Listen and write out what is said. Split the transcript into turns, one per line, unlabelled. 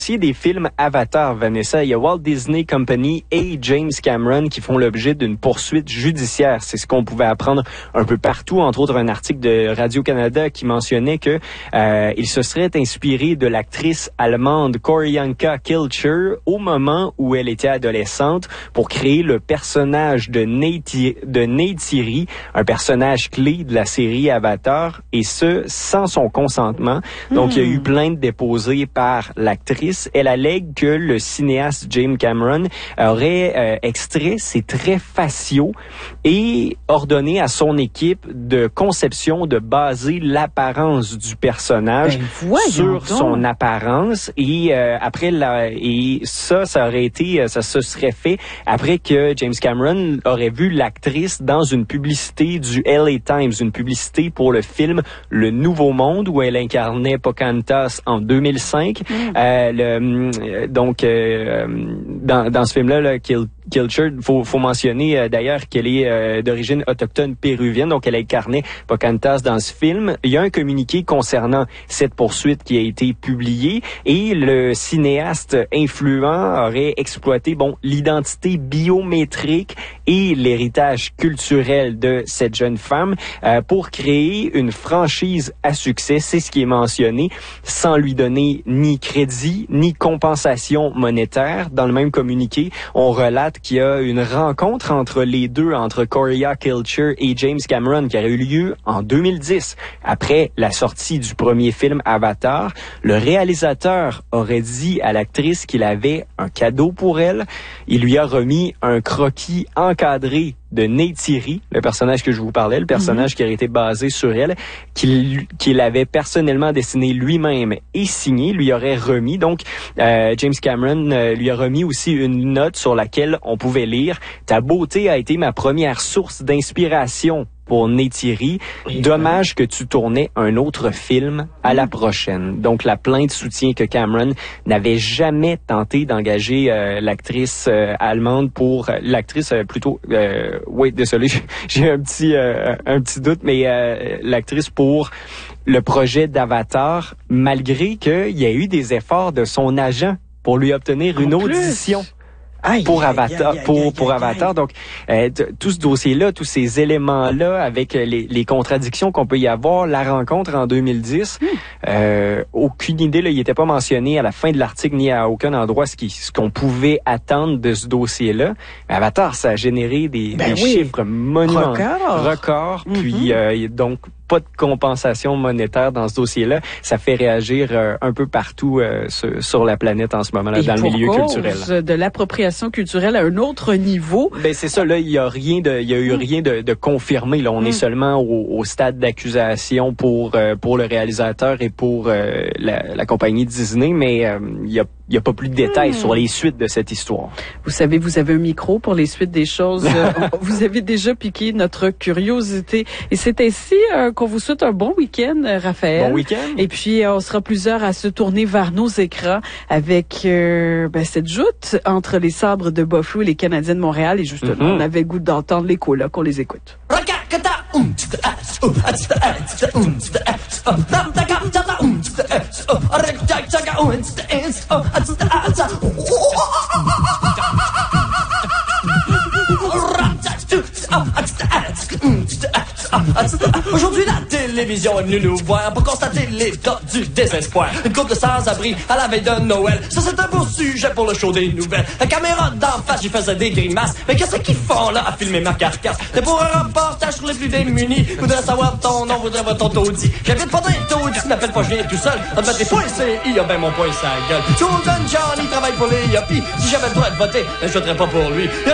des films Avatar, Vanessa, il y a Walt Disney Company et James Cameron qui font l'objet d'une poursuite judiciaire. C'est ce qu'on pouvait apprendre un peu partout, entre autres un article de Radio-Canada qui mentionnait que il se serait inspiré de l'actrice allemande Koryanka Kilcher au moment où elle était adolescente pour créer le personnage de Neytiri, un personnage clé de la série Avatar, et ce, sans son consentement. Donc, il y a eu plainte déposée par l'actrice. Elle allègue que le cinéaste James Cameron aurait extrait ses traits faciaux et ordonné à son équipe de conception de baser l'apparence du personnage sur son apparence. Et ça se serait fait après que James Cameron aurait vu l'actrice dans une publicité du LA Times, une publicité pour le film Le Nouveau Monde où elle incarnait Pocahontas en 2005. Dans ce film-là, Kilcher, faut mentionner d'ailleurs qu'elle est d'origine autochtone péruvienne, donc elle incarnait Pocahontas dans ce film. Il y a un communiqué concernant cette poursuite qui a été publié et le cinéaste influent aurait exploité l'identité biométrique et l'héritage culturel de cette jeune femme pour créer une franchise à succès. C'est ce qui est mentionné, sans lui donner ni crédit ni compensation monétaire. Dans le même communiqué, on relate qu'il y a une rencontre entre les deux, entre Koryanka Kilcher et James Cameron, qui aurait eu lieu en 2010, après la sortie du premier film Avatar. Le réalisateur aurait dit à l'actrice qu'il avait un cadeau pour elle. Il lui a remis un croquis encadré de Neytiri, le personnage que je vous parlais, le personnage qui aurait été basé sur elle, qu'il avait personnellement dessiné lui-même et signé, lui aurait remis. Donc, James Cameron lui a remis aussi une note sur laquelle on pouvait lire « Ta beauté a été ma première source d'inspiration pour Neytiri. Dommage que tu tournais un autre film à la prochaine. » Donc, la plainte soutient que Cameron n'avait jamais tenté d'engager l'actrice allemande pour... l'actrice désolé, j'ai un petit doute, mais l'actrice pour le projet d'Avatar, malgré qu'il y a eu des efforts de son agent pour lui obtenir une audition. Pour Avatar. Donc, tout ce dossier-là, tous ces éléments-là, avec les contradictions qu'on peut y avoir, la rencontre en 2010, aucune idée, là, il n'était pas mentionné à la fin de l'article ni à aucun endroit ce qu'on pouvait attendre de ce dossier-là. Mais Avatar, ça a généré des chiffres monumentaux. Records. Puis, donc, pas de compensation monétaire dans ce dossier-là. Ça fait réagir un peu partout sur la planète en ce moment-là, dans le milieu culturel.
De l'appropriation culturelle à un autre niveau.
Ben c'est ça, là, il y a eu rien de confirmé. Là, on est seulement au stade d'accusation pour le réalisateur et pour la compagnie Disney, mais il y a pas plus de détails sur les suites de cette histoire.
Vous savez, vous avez un micro pour les suites des choses. Vous avez déjà piqué notre curiosité. Et c'est ainsi qu'on vous souhaite un bon week-end, Raphaël.
Bon week-end.
Et puis, on sera plusieurs à se tourner vers nos écrans avec cette joute entre les Sabres de Buffalo et les Canadiens de Montréal. Et justement, on avait le goût d'entendre l'écho là, qu'on les écoute.
Aujourd'hui, la télévision est venue nous voir pour constater l'état du désespoir. Une couple de sans-abri à la veille de Noël. Ça, c'est un beau sujet pour le show des nouvelles. La caméra d'en face, j'y faisais des grimaces. Mais qu'est-ce qu'ils font là à filmer ma carcasse? C'est pour un reportage sur les plus démunis. Voudrais savoir ton nom, voudrais voir ton taudis. J'habite pas dans les taudis, tu m'appelles pas, je viens tout seul. En fait, des points CI, y'a ben mon point sa gueule. Golden Johnny travaille pour les yuppies. Si j'avais le droit de voter, je voterais pas pour lui.